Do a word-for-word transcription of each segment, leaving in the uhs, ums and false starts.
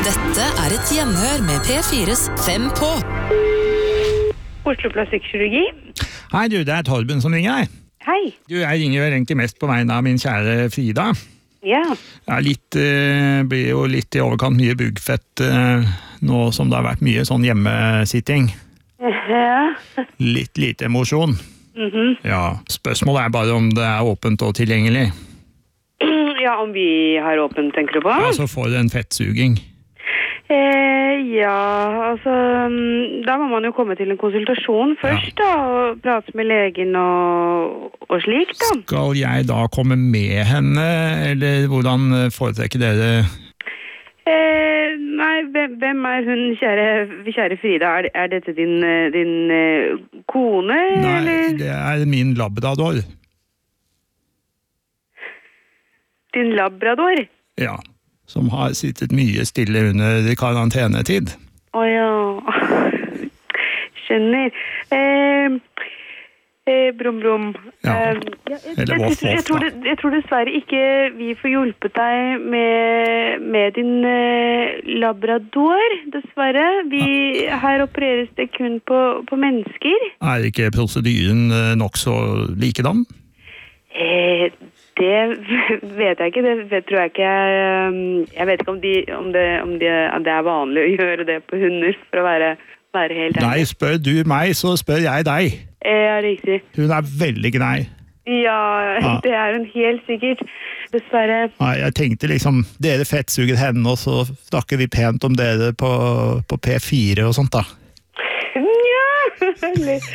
Dette er et gjenhør med P fires Fem på. Oslo plastikkirurgi. Hei du, det er Torben som ringer deg. Hei. Du, jeg ringer jo egentlig mest på vegne av min kjære Frida. Ja. Jeg er litt, eh, blir jo litt i overkant mye buggfett eh, nå som det har vært mye sånn hjemmesitting. Ja. Litt lite emosjon. Mhm. Ja, spørsmålet er bare om det er åpent og tilgjengelig. Ja, om vi har åpent, tenker du på? Altså for en fettsuging. Eh, ja, altså, mm, da må man jo komme til en konsultasjon først da, og prate med legen og, og slik da. Skal jeg da komme med henne, eller hvordan foretrekker dere? Eh, nei, hvem, hvem er hun, kjære, kjære Frida? Er, er dette din, din eh, kone, Nei, eller? det er min labrador. Din labrador? Ja, som har sittet mye stille under karantenetid. Åja, skjønner. Eh, eh, brum, brum. Ja, Eh, ja, jeg, eller jeg, voff, jeg, jeg, tror voff, det, jeg tror dessverre ikke vi får hjulpet deg med, med din eh, labrador, dessverre. Vi, her opereres det kun på, på mennesker. Er ikke prosedyren eh, nok så likedan? Eh, det vet jeg ikke, det vet, tror jeg ikke. Jeg, jeg vet ikke om, de, om, det, om, de, om det er vanlig å gjøre det på hunder, for å være, være helt ærlig. Nei, spør du meg, så spør jeg deg. Ja, riktig. Hun er veldig grei. Ja, Ja. det er hun helt sikkert. Dessverre. Nei, jeg tenkte liksom, dere fettsuger henne, og så snakker vi pent om dere på, på P fire og sånt da. Ja, eller...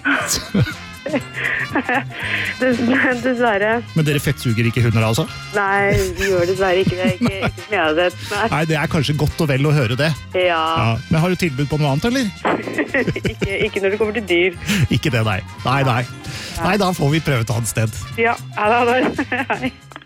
Dess, dessverre. Men dere fettsuger ikke hunder altså? Nei, vi gjør dessverre ikke det. Ikke, ikke som jeg har sett. Nei. Nei, det er kanskje godt og vel å høre det. Ja, Ja. Men har du tilbud på noe annet, eller? ikke, ikke når det kommer til dyr. Ikke det, nei. Nei, nei. Nei, da får vi prøve et annet sted. Ja, ja da, da. Hei.